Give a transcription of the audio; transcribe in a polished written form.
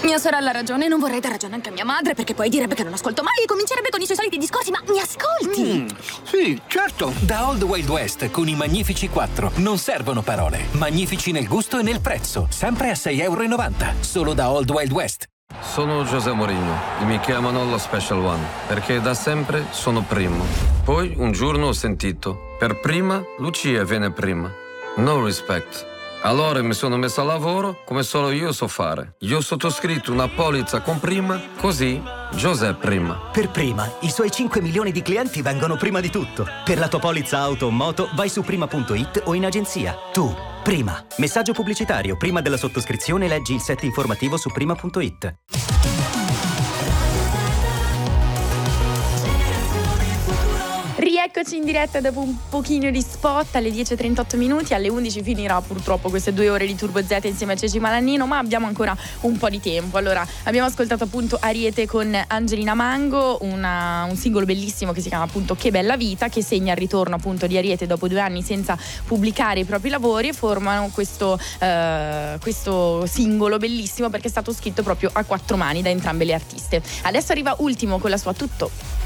Mia sorella ha ragione, non vorrei dar ragione anche a mia madre, perché poi direbbe che non ascolto mai e comincerebbe con i suoi soliti discorsi, ma mi ascolti? Sì, certo. Da Old Wild West con i Magnifici 4 non servono parole. Magnifici nel gusto e nel prezzo. Sempre a €6,90. Solo da Old Wild West. Sono José Mourinho e mi chiamano lo Special One perché da sempre sono primo. Poi un giorno ho sentito: per prima Lucia viene prima. No respect. Allora mi sono messo a lavoro come solo io so fare. Io ho sottoscritto una polizza con prima, così José prima. Per prima, i suoi 5 milioni di clienti vengono prima di tutto. Per la tua polizza auto o moto vai su prima.it o in agenzia. Tu, prima. Messaggio pubblicitario. Prima della sottoscrizione leggi il set informativo su prima.it. Rieccoci in diretta dopo un pochino di spot alle 10:38 minuti. Alle 11 finirà purtroppo queste 2 ore di Turbo Z insieme a Ceci Malannino, ma abbiamo ancora un po' di tempo. Allora, abbiamo ascoltato appunto Ariete con Angelina Mango, un singolo bellissimo che si chiama appunto Che bella vita, che segna il ritorno appunto di Ariete dopo 2 anni senza pubblicare i propri lavori, e formano questo singolo bellissimo perché è stato scritto proprio a 4 mani da entrambe le artiste. Adesso arriva Ultimo con la sua Tutto.